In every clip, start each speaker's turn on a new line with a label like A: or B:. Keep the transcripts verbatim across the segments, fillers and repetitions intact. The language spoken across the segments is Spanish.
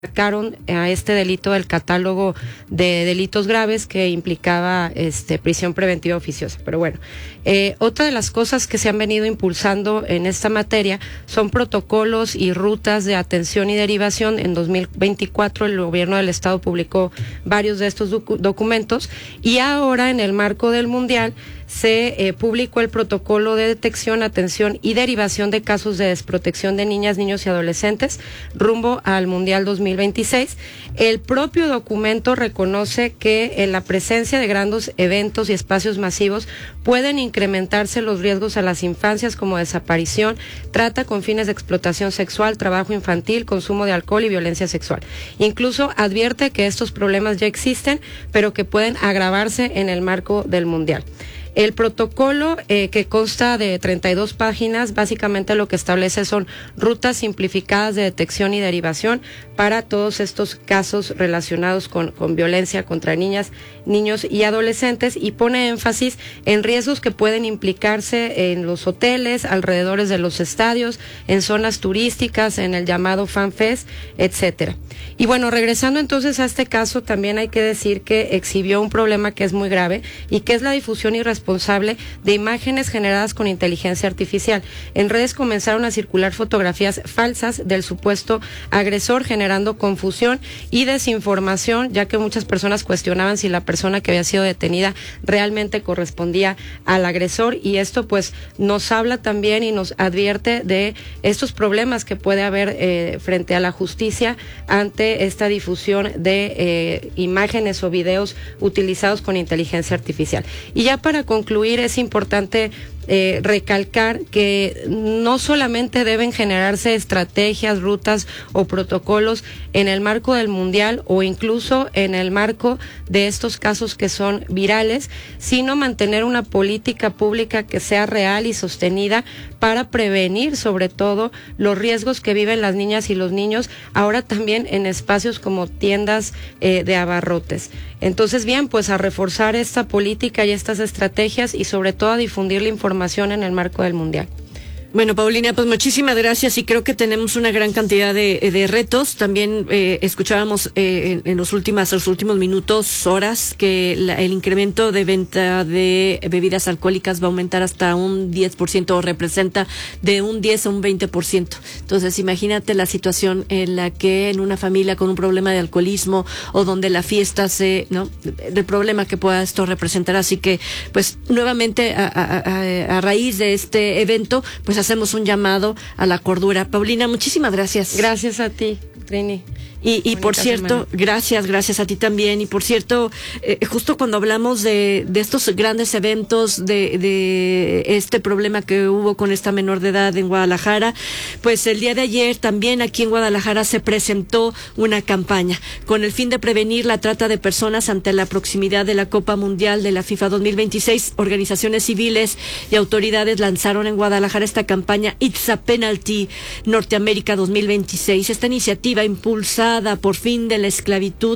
A: sacaron a este delito del catálogo de delitos graves que implicaba este prisión preventiva oficiosa. Pero bueno, eh, otra de las cosas que se han venido impulsando en esta materia son protocolos y rutas de atención y derivación. En dos mil veinticuatro el gobierno del estado publicó varios de estos docu documentos y ahora en el marco del Mundial se eh, publicó el protocolo de detección, atención y derivación de casos de desprotección de niñas, niños y adolescentes rumbo al Mundial dos mil veintiséis. El propio documento reconoce que en la presencia de grandes eventos y espacios masivos pueden incrementarse los riesgos a las infancias como desaparición, trata con fines de explotación sexual, trabajo infantil, consumo de alcohol y violencia sexual. Incluso advierte que estos problemas ya existen, pero que pueden agravarse en el marco del Mundial. El protocolo, eh, que consta de treinta y dos páginas, básicamente lo que establece son rutas simplificadas de detección y derivación para todos estos casos relacionados con, con violencia contra niñas, niños y adolescentes, y pone énfasis en riesgos que pueden implicarse en los hoteles, alrededores de los estadios, en zonas turísticas, en el llamado Fan Fest, etcétera. Y bueno, regresando entonces a este caso, también hay que decir que exhibió un problema que es muy grave y que es la difusión irresponsable de imágenes generadas con inteligencia artificial. En redes comenzaron a circular fotografías falsas del supuesto agresor, generando confusión y desinformación, ya que muchas personas cuestionaban si la persona que había sido detenida realmente correspondía al agresor, y esto pues nos habla también y nos advierte de estos problemas que puede haber eh, frente a la justicia ante esta difusión de eh, imágenes o videos utilizados con inteligencia artificial. Y ya para concluir, es importante Eh, recalcar que no solamente deben generarse estrategias, rutas o protocolos en el marco del Mundial o incluso en el marco de estos casos que son virales, sino mantener una política pública que sea real y sostenida para prevenir sobre todo los riesgos que viven las niñas y los niños, ahora también en espacios como tiendas eh, de abarrotes. Entonces, bien, pues a reforzar esta política y estas estrategias y sobre todo a difundir la información en el marco del Mundial.
B: Bueno, Paulina, pues muchísimas gracias, y creo que tenemos una gran cantidad de, de retos. También eh, escuchábamos eh, en, en los últimos, los últimos minutos, horas, que la, el incremento de venta de bebidas alcohólicas va a aumentar hasta un diez por ciento, o representa de un diez a un veinte por ciento. Entonces, imagínate la situación en la que en una familia con un problema de alcoholismo o donde la fiesta se, ¿no? El problema que pueda esto representar. Así que, pues, nuevamente, a, a, a, a raíz de este evento, pues, hacemos un llamado a la cordura. Paulina, muchísimas gracias.
A: Gracias a ti, Trini.
B: Y, y por cierto, semana. gracias, gracias a ti también. Y por cierto, eh, justo cuando hablamos de, de estos grandes eventos, de, de este problema que hubo con esta menor de edad en Guadalajara, pues el día de ayer también aquí en Guadalajara se presentó una campaña con el fin de prevenir la trata de personas ante la proximidad de la Copa Mundial de la FIFA dos mil veintiséis. Organizaciones civiles y autoridades lanzaron en Guadalajara esta campaña It's a Penalty Norteamérica dos mil veintiséis. Esta iniciativa impulsa por fin de la esclavitud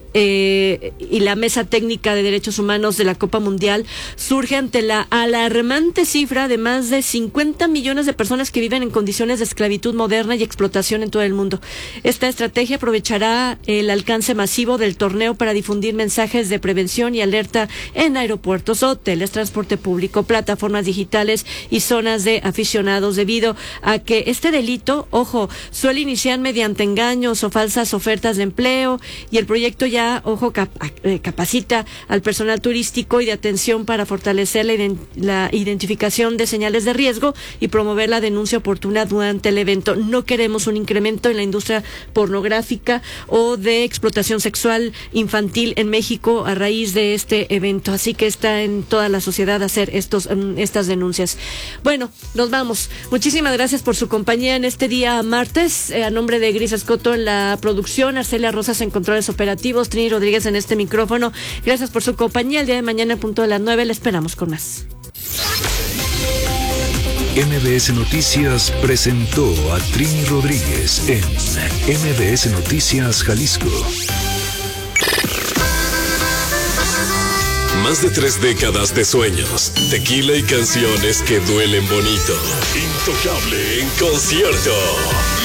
B: eh, y la Mesa Técnica de Derechos Humanos de la Copa Mundial surge ante la alarmante cifra de más de cincuenta millones de personas que viven en condiciones de esclavitud moderna y explotación en todo el mundo. Esta estrategia aprovechará el alcance masivo del torneo para difundir mensajes de prevención y alerta en aeropuertos, hoteles, transporte público, plataformas digitales y zonas de aficionados, debido a que este delito, ojo, suele iniciar mediante engaños o falsas ofertas de empleo, y el proyecto ya, ojo, cap eh, capacita al personal turístico y de atención para fortalecer la, ident la identificación de señales de riesgo y promover la denuncia oportuna durante el evento. No queremos un incremento en la industria pornográfica o de explotación sexual infantil en México a raíz de este evento, así que está en toda la sociedad hacer estos um, estas denuncias. Bueno, nos vamos. Muchísimas gracias por su compañía en este día martes. Eh, a nombre de Gris Escoto en la producción, Arcelia Rosas en controles operativos, Trini Rodríguez en este micrófono. Gracias por su compañía. El día de mañana, a punto de las nueve, le esperamos con más.
C: M B S Noticias presentó a Trini Rodríguez en M B S Noticias Jalisco.
D: Más de tres décadas de sueños, tequila y canciones que duelen bonito. Intocable en concierto.